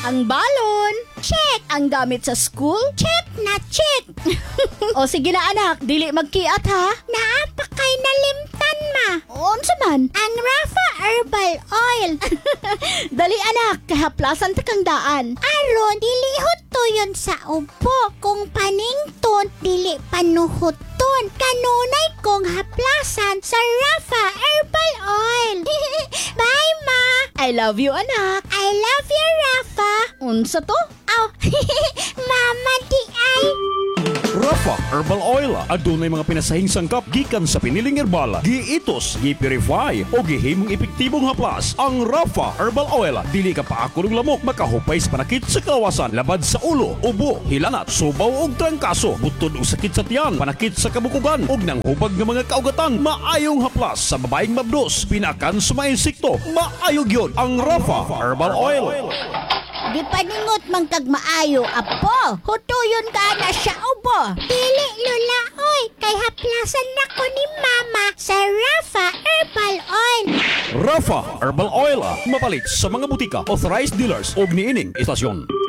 Ang balon? Check. Ang gamit sa school? Check na check. O sige na anak, dili magkiat ha. Naapakay na limtan ma. Unsa man? Ang Rafa Herbal Oil. Dali anak, kahaplasan ta kang daan. Aron, dili hutoyon sa ubo. Kung panington, dili panuhuton. Kanunay kong haplasan sa Rafa Herbal Oil. Bye ma. I love you anak. I love you Rafa. Unsa to? Oh, mama di ay. Rafa Herbal Oil adunay mga pinasahing sangkap gikan sa piniling herbal, giitos, gi-purify o gihimong epektibong haplas. Ang Rafa Herbal Oil dili ka paakulong lamok, makahupay sa panakit sa kawasan, labad sa ulo, ubo, hilanat, subaw ug trangkaso, butod ug sakit sa tiyan, panakit sa kabukugan ug nang hubag nga mga kaugatan. Maayong haplas sa babaeng mabdos, pinakan sa mga insekto. Maayo gyud ang Rafa Herbal Oil. Di paningot man kag maayo, apo. Hutuyon ka na siya ubo. Dili lula oy, kay haplasan na ko ni mama sa Rafa Herbal Oil. Rafa Herbal Oil mapalit sa mga butika, authorized dealers ug niining istasyon.